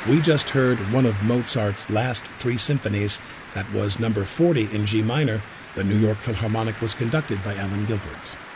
We just heard one of Mozart's last three symphonies. That was number 40 in G minor. The New York Philharmonic was conducted by Alan Gilbert.